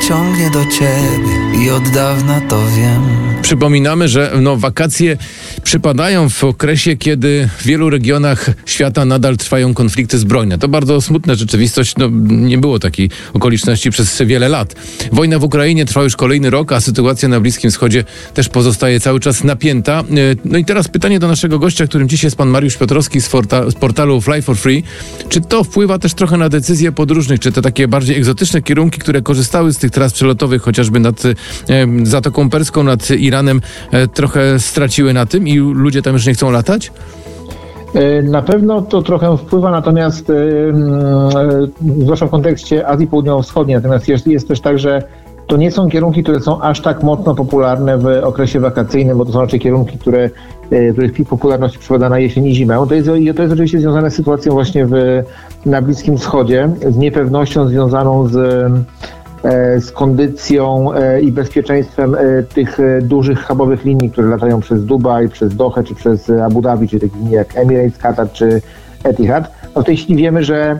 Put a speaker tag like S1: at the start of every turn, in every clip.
S1: ciągnie do ciebie i od dawna to wiem.
S2: Przypominamy, że wakacje przypadają w okresie, kiedy w wielu regionach świata nadal trwają konflikty zbrojne. To bardzo smutna rzeczywistość. Nie było takiej okoliczności przez wiele lat. Wojna w Ukrainie trwa już kolejny rok, a sytuacja na Bliskim Wschodzie też pozostaje cały czas napięta. No i teraz pytanie do naszego gościa, którym dzisiaj jest pan Mariusz Piotrowski z portalu Fly for Free. Czy to wpływa też trochę na decyzje podróżnych? Czy te takie bardziej egzotyczne kierunki, które korzystały z tych tras przelotowych, chociażby nad Zatoką Perską, nad Iranem, trochę straciły na tym i ludzie tam już nie chcą latać?
S3: Na pewno to trochę wpływa, natomiast zwłaszcza w kontekście Azji Południowo-Wschodniej. Natomiast jest też tak, że to nie są kierunki, które są aż tak mocno popularne w okresie wakacyjnym, bo to są raczej kierunki, których pik popularności przypada na jesień i zimę. To jest oczywiście związane z sytuacją właśnie na Bliskim Wschodzie, z niepewnością związaną z kondycją i bezpieczeństwem tych dużych hubowych linii, które latają przez Dubaj, przez Dohę, czy przez Abu Dhabi, czy takich linii jak Emirates, Qatar, czy Etihad. No w tej chwili wiemy, że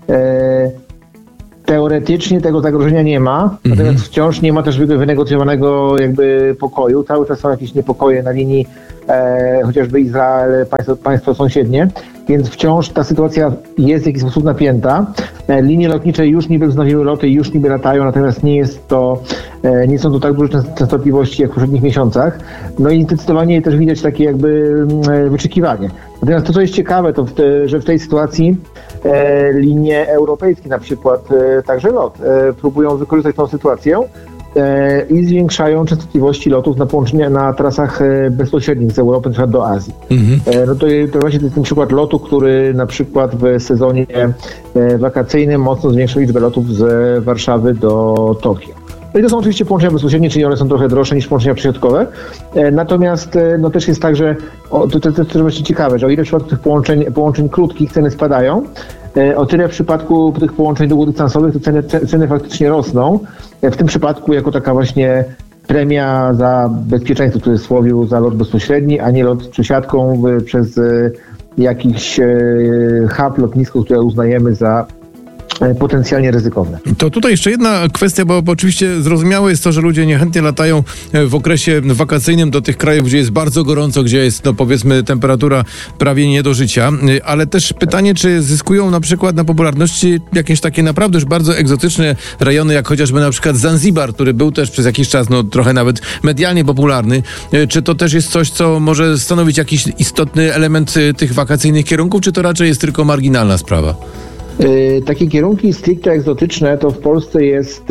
S3: teoretycznie tego zagrożenia nie ma, natomiast wciąż nie ma też wynegocjowanego jakby pokoju. Cały czas są jakieś niepokoje na linii chociażby Izrael, państwo sąsiednie, więc wciąż ta sytuacja jest w jakiś sposób napięta. Linie lotnicze już niby wznowiły loty, już niby latają, natomiast nie są to tak duże częstotliwości jak w poprzednich miesiącach. No i zdecydowanie też widać takie jakby wyczekiwanie. Natomiast to, co jest ciekawe, to że w tej sytuacji linie europejskie na przykład, także LOT, próbują wykorzystać tą sytuację i zwiększają częstotliwości lotów na trasach bezpośrednich z Europy, na przykład do Azji. No to właśnie to jest ten przykład lotu, który na przykład w sezonie wakacyjnym mocno zwiększył liczbę lotów z Warszawy do Tokio. No i to są oczywiście połączenia bezpośrednie, czyli one są trochę droższe niż połączenia przysiadkowe. Natomiast też jest tak, że to jest właśnie ciekawe, że o ile w przypadku tych połączeń krótkich ceny spadają, o tyle w przypadku tych połączeń długodystansowych to ceny faktycznie rosną. W tym przypadku jako taka właśnie premia za bezpieczeństwo, w cudzysłowie, za lot bezpośredni, a nie lot z przesiadką przez jakiś hub, lotnisko, które uznajemy za potencjalnie ryzykowne.
S2: To tutaj jeszcze jedna kwestia, bo oczywiście zrozumiałe jest to, że ludzie niechętnie latają w okresie wakacyjnym do tych krajów, gdzie jest bardzo gorąco, gdzie jest, powiedzmy, temperatura prawie nie do życia, ale też pytanie, czy zyskują na przykład na popularności jakieś takie naprawdę już bardzo egzotyczne rejony, jak chociażby na przykład Zanzibar, który był też przez jakiś czas, trochę nawet medialnie popularny. Czy to też jest coś, co może stanowić jakiś istotny element tych wakacyjnych kierunków, czy to raczej jest tylko marginalna sprawa?
S3: Takie kierunki stricte egzotyczne to w Polsce jest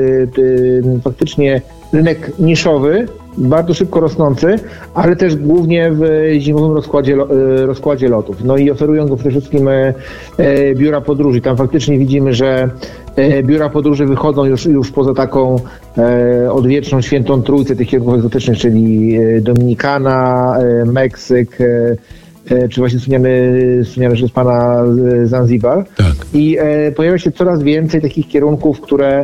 S3: faktycznie rynek niszowy, bardzo szybko rosnący, ale też głównie w zimowym rozkładzie lotów. No i oferują go przede wszystkim biura podróży. Tam faktycznie widzimy, że biura podróży wychodzą już poza taką odwieczną świętą trójcę tych kierunków egzotycznych, czyli Dominikana, Meksyk, czy właśnie wspomniany przez pana Zanzibar. Tak. I pojawia się coraz więcej takich kierunków,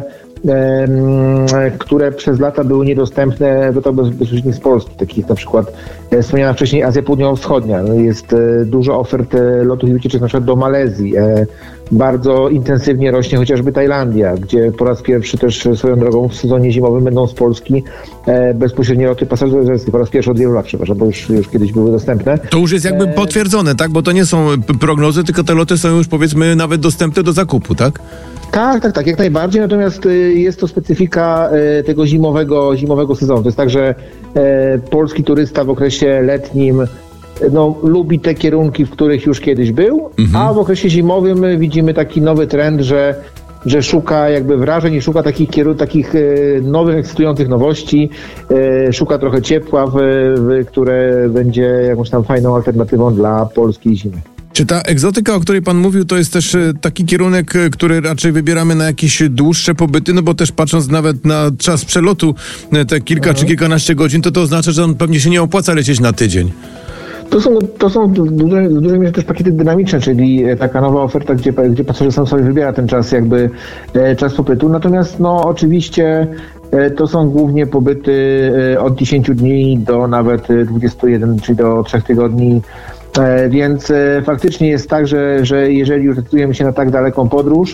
S3: które przez lata były niedostępne do tego bezpośrednio z Polski. Takich na przykład wspomniana wcześniej Azja Południowo-Wschodnia. Jest dużo ofert lotów i wycieczek na przykład do Malezji. Bardzo intensywnie rośnie chociażby Tajlandia, gdzie po raz pierwszy też swoją drogą w sezonie zimowym będą z Polski bezpośrednie loty pasażerskie. Po raz pierwszy od wielu lat, przepraszam, bo już kiedyś były dostępne.
S2: To już jest jakby potwierdzone, tak? Bo to nie są prognozy, tylko te loty są już, powiedzmy, nawet dostępne do zakupu, tak?
S3: Tak, jak najbardziej, natomiast jest to specyfika tego zimowego sezonu. To jest tak, że polski turysta w okresie letnim lubi te kierunki, w których już kiedyś był, a w okresie zimowym widzimy taki nowy trend, że szuka jakby wrażeń i szuka takich nowych, ekscytujących nowości, szuka trochę ciepła, które będzie jakąś tam fajną alternatywą dla polskiej zimy.
S2: Czy ta egzotyka, o której pan mówił, to jest też taki kierunek, który raczej wybieramy na jakieś dłuższe pobyty, bo też patrząc nawet na czas przelotu, te kilka czy kilkanaście godzin, to oznacza, że on pewnie się nie opłaca lecieć na tydzień.
S3: To są w dużej mierze też pakiety dynamiczne, czyli taka nowa oferta, gdzie pasażer sam sobie wybiera ten czas czas pobytu. Natomiast oczywiście to są głównie pobyty od 10 dni do nawet 21, czyli do 3 tygodni. Więc faktycznie jest tak, że jeżeli już decydujemy się na tak daleką podróż,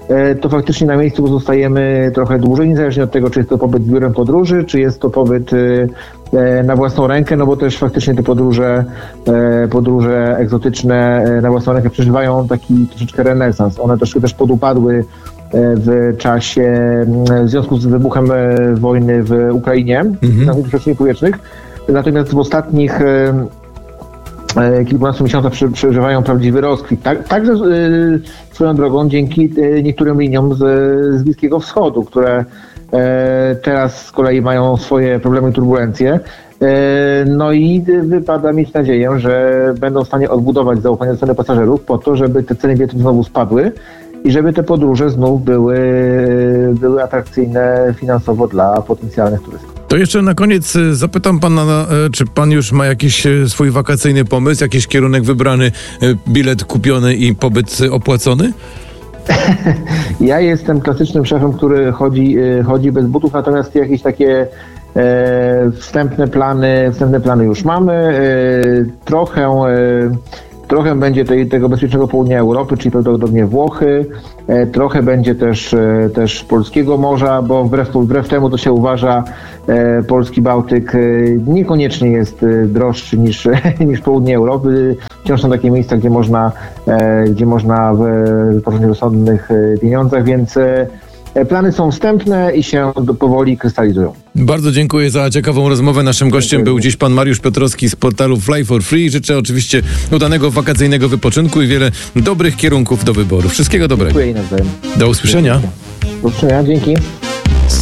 S3: to faktycznie na miejscu zostajemy trochę dłużej, niezależnie od tego, czy jest to pobyt z biurem podróży, czy jest to pobyt na własną rękę, no bo też faktycznie te podróże egzotyczne na własną rękę przeżywają taki troszeczkę renesans. One też podupadły w związku z wybuchem wojny w Ukrainie, na przestrzeni powietrznych. Natomiast w ostatnich kilkunastu miesiącach przeżywają prawdziwy rozkwit. Także swoją drogą dzięki niektórym liniom z Bliskiego Wschodu, które teraz z kolei mają swoje problemy i turbulencje. No i wypada mieć nadzieję, że będą w stanie odbudować zaufanie do ceny pasażerów po to, żeby te ceny biletów znowu spadły i żeby te podróże znów były atrakcyjne finansowo dla potencjalnych turystów.
S2: To jeszcze na koniec zapytam pana, czy pan już ma jakiś swój wakacyjny pomysł, jakiś kierunek wybrany, bilet kupiony i pobyt opłacony?
S3: Ja jestem klasycznym szefem, który chodzi bez butów, natomiast jakieś takie wstępne plany już mamy. Trochę będzie tego bezpiecznego południa Europy, czyli prawdopodobnie Włochy. Trochę będzie też polskiego morza, bo wbrew temu, co się uważa, polski Bałtyk niekoniecznie jest droższy niż południe Europy. Wciąż są takie miejsca, gdzie można wypocząć w rozsądnych pieniądzach, więc plany są wstępne i się powoli krystalizują.
S2: Bardzo dziękuję za ciekawą rozmowę. Naszym gościem był dziś pan Mariusz Piotrowski z portalu Fly for Free. Życzę oczywiście udanego wakacyjnego wypoczynku i wiele dobrych kierunków do wyboru. Wszystkiego dobrego.
S3: Dziękuję i nawzajem.
S2: Do usłyszenia.
S3: Do usłyszenia, dzięki.